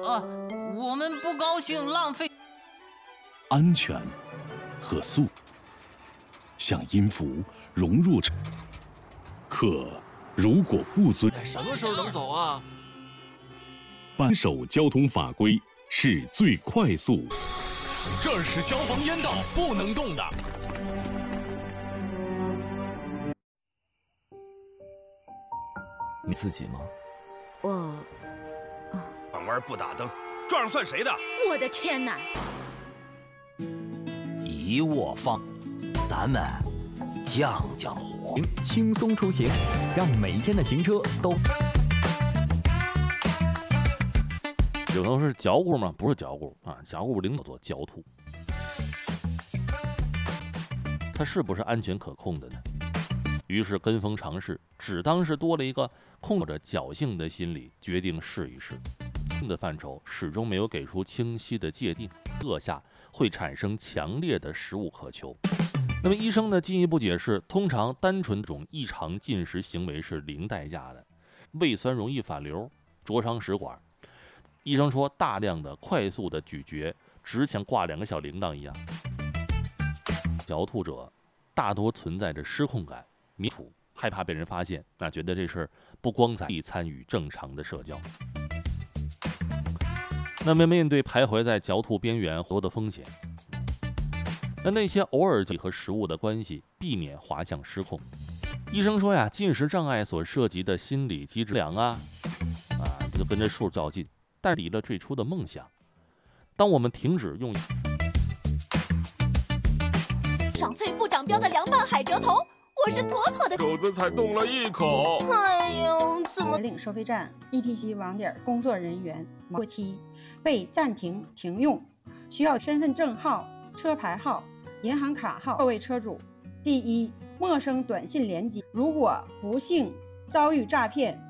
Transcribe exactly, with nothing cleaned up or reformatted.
啊，我们不高兴浪费。 安全和速像音符融入，可如果不遵， 什么时候能走啊？ 遵守交通法规是最快速。 这是消防烟道，不能动的。 你自己吗？ 我， 转弯不打灯，撞上算谁的？ 我的天哪！ 一握放，咱们降降火， 轻松出行，让每一天的行车都。 有朋友是脚骨吗？不是脚骨啊，脚骨领导做焦土，它是不是安全可控的呢？于是跟风尝试，只当是多了一个控着侥幸的心理，决定试一试。的范畴始终没有给出清晰的界定，恶下会产生强烈的食物渴求。那么医生呢进一步解释，通常单纯这种异常进食行为是零代价的，胃酸容易反流，灼伤食管。医生说，大量的快速的咀嚼，只像挂两个小铃铛一样。嚼吐者大多存在着失控感、迷处，害怕被人发现，那觉得这事儿不光彩，必参与正常的社交。那么面对徘徊在嚼吐边缘活的风险，那那些偶尔和食物的关系，避免滑向失控。医生说呀，进食障碍所涉及的心理机制量啊，啊，就跟这数较劲。但离了最初的梦想。当我们停止用爽脆不长膘的凉拌海蜇头，我是妥妥的狗子才动了一口。 哎呦，怎么？领收费站 E T C 网点工作人员过期被暂停停用，需要身份证号、车牌号、银行卡号。各位车主，第一，陌生短信连接，如果不幸遭遇诈骗，